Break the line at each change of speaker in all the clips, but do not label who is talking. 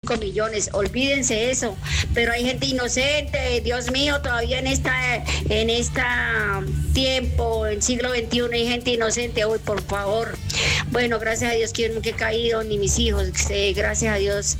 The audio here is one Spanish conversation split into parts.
5 millones, olvídense eso, pero hay gente inocente, Dios mío, todavía en esta tiempo, en siglo XXI hay gente inocente, hoy por favor. Bueno, gracias a Dios que yo nunca he caído, ni mis hijos, gracias a Dios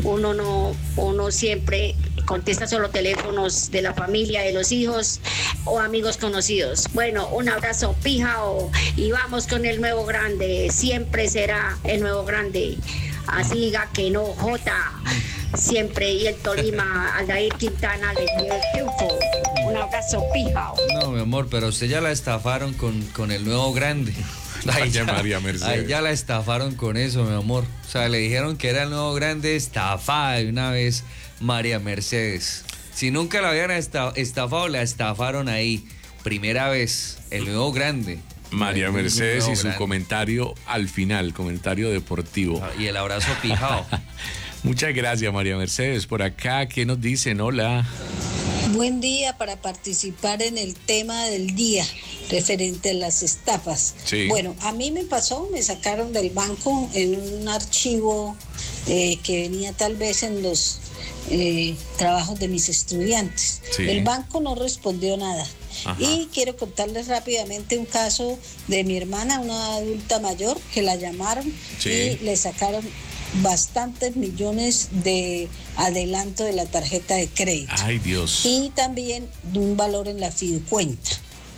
uno siempre contesta solo teléfonos de la familia, de los hijos o amigos conocidos. Bueno, un abrazo pijao y vamos con el nuevo grande, siempre será el nuevo grande. Así diga que no, Jota, siempre, y el Tolima, Aldair Quintana le dio el triunfo. Un abrazo pijao.
No, mi amor, pero usted ya la estafaron con el nuevo grande.
Ay, ya, María Mercedes.
Ahí ya la estafaron con eso, mi amor. O sea, le dijeron que era el nuevo grande, estafada de una vez María Mercedes. Si nunca la habían estafado, la estafaron ahí. Primera vez, el nuevo grande.
María Mercedes y su
grande.
Comentario al final, comentario deportivo.
Y el abrazo pijao.
Muchas gracias, María Mercedes. Por acá, ¿qué nos dicen? Hola.
Buen día para participar en el tema del día referente a las estafas.
Sí.
Bueno, a mí me pasó, me sacaron del banco en un archivo que venía tal vez en los trabajos de mis estudiantes.
Sí.
El banco no respondió nada.
Ajá.
Y quiero contarles rápidamente un caso de mi hermana, una adulta mayor, que la llamaron
Sí.
y le sacaron bastantes millones de adelanto de la tarjeta de crédito.
Ay, Dios.
Y también de un valor en la fiducuenta.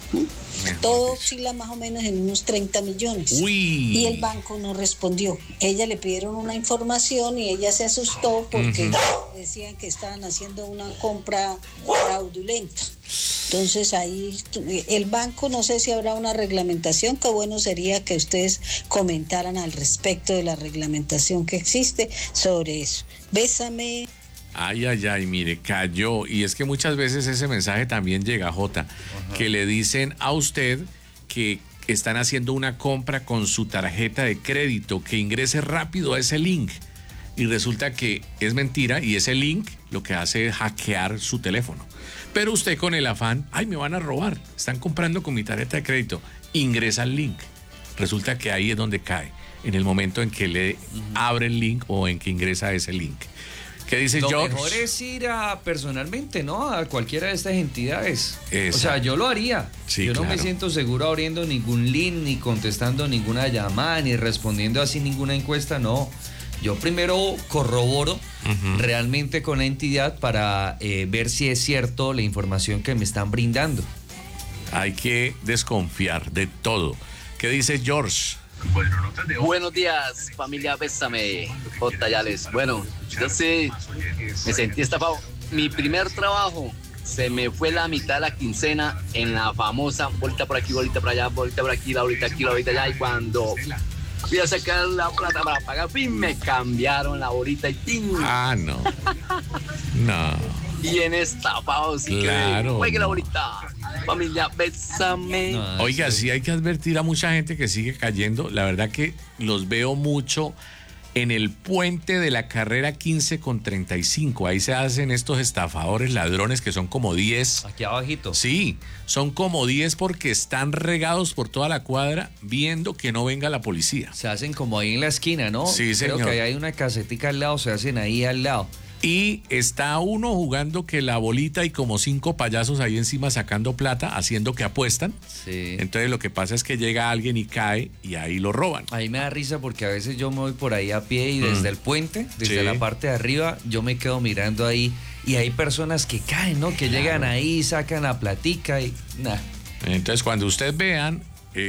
Todo oscila más o menos en unos 30 millones.
Uy.
Y el banco no respondió. Ella le pidieron una información y ella se asustó porque decían que estaban haciendo una compra fraudulenta. Entonces ahí el banco, no sé si habrá una reglamentación, qué bueno sería que ustedes comentaran al respecto de la reglamentación que existe sobre eso. Bésame.
Ay, ay, ay, mire, cayó. Y es que muchas veces ese mensaje también llega, Jota, que le dicen a usted que están haciendo una compra con su tarjeta de crédito, que ingrese rápido a ese link. Y resulta que es mentira y ese link lo que hace es hackear su teléfono. Pero usted con el afán, ay, me van a robar, están comprando con mi tarjeta de crédito, ingresa al link. Resulta que ahí es donde cae, en el momento en que le abre el link o en que ingresa a ese link. ¿Qué dice
Lo
George?
mejor es ir personalmente, ¿no? A cualquiera de estas entidades.
Exacto.
O sea, yo lo haría.
Sí,
yo no
claro.
me siento seguro abriendo ningún link, ni contestando ninguna llamada, ni respondiendo así ninguna encuesta, no. Yo primero corroboro realmente con la entidad para ver si es cierto la información que me están brindando.
Hay que desconfiar de todo. ¿Qué dice George?
Buenos días, familia Bésame, J. Yales. Bueno, yo sí me sentí estafado. Mi primer trabajo se me fue la mitad de la quincena en la famosa bolita por aquí, bolita por allá, bolita por aquí, la bolita aquí, la bolita allá. Y cuando fui a sacar la plata para pagar, me cambiaron la bolita y ¡ting!
Ah, no. No.
Bien estafado, sí.
Claro,
Juegue la
no.
bolita. Familia Bésame.
No,
Oiga,
eso-
sí hay que advertir a mucha gente que sigue cayendo. La verdad que los veo mucho en el puente de la carrera 15 con 35. Ahí se hacen estos estafadores ladrones que son como 10.
Aquí abajito.
Sí, son como 10 porque están regados por toda la cuadra viendo que no venga la policía.
Se hacen como ahí en la esquina, ¿no?
Sí,
Creo
señor.
que ahí hay una casetica al lado, se hacen ahí al lado.
Y está uno jugando que la bolita y como 5 payasos ahí encima sacando plata, haciendo que apuestan.
Sí.
Entonces lo que pasa es que llega alguien y cae y ahí lo roban.
Ahí me da risa porque a veces yo me voy por ahí a pie y desde el puente, desde
Sí.
la parte de arriba, yo me quedo mirando ahí y hay personas que caen, ¿no? Que llegan ahí, sacan la platica y nada.
Entonces cuando ustedes vean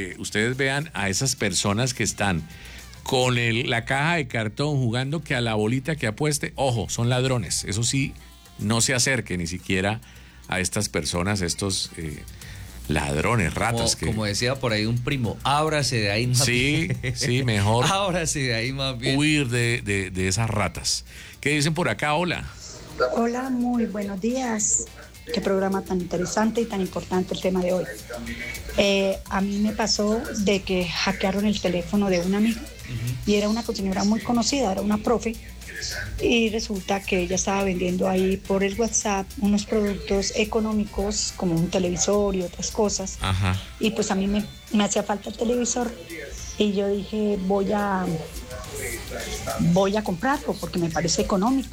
a esas personas que están con la caja de cartón jugando que a la bolita que apueste, ojo, son ladrones. Eso sí, no se acerque ni siquiera a estas personas, estos ladrones, ratas.
Como decía por ahí un primo, ábrase de ahí más
Sí,
bien.
sí, mejor
Ábrase de ahí más bien.
huir de esas ratas. ¿Qué dicen por acá? Hola.
Hola, muy buenos días. Qué programa tan interesante y tan importante el tema de hoy. A mí me pasó de que hackearon el teléfono de una amiga y era una señora muy conocida, era una profe, y resulta que ella estaba vendiendo ahí por el WhatsApp unos productos económicos como un televisor y otras cosas.
Ajá.
Y pues a mí me hacía falta el televisor y yo dije voy a comprarlo porque me parece económico.